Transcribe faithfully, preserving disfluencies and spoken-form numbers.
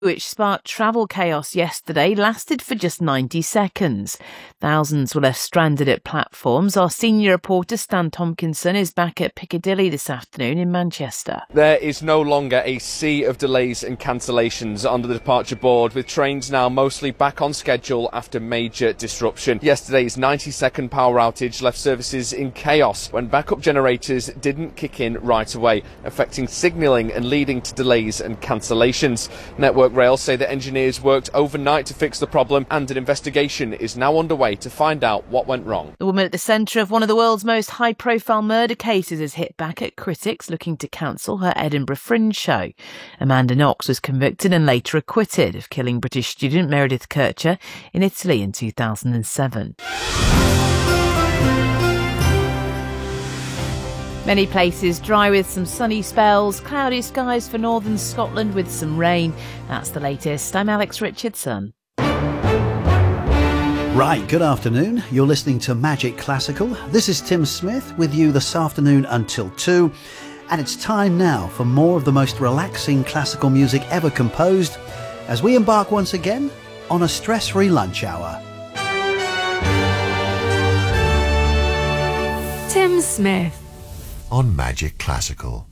which sparked travel chaos yesterday, lasted for just ninety seconds. Thousands were left stranded at platforms. Our senior reporter Stan Tompkinson is back at Piccadilly this afternoon in Manchester. There is no longer a sea of delays and cancellations on the departure board, with trains now mostly back on schedule after major disruption. Yesterday's ninety second power outage left services in chaos when backup generators didn't kick in right away, affecting signalling and leading to delays and cancellations. Network Rail say that engineers worked overnight to fix the problem, and an investigation is now underway to find out what went wrong. The woman at the centre of one of the world's most high-profile murder cases has hit back at critics looking to cancel her Edinburgh Fringe show. Amanda Knox was convicted and later acquitted of killing British student Meredith Kercher in Italy in two thousand seven. Many places dry with some sunny spells, cloudy skies for northern Scotland with some rain. That's the latest. I'm Alex Richardson. Right, good afternoon. You're listening to Magic Classical. This is Tim Smith with you this afternoon until two. And it's time now for more of the most relaxing classical music ever composed as we embark once again on a stress-free lunch hour. Tim Smith on Magic Classical.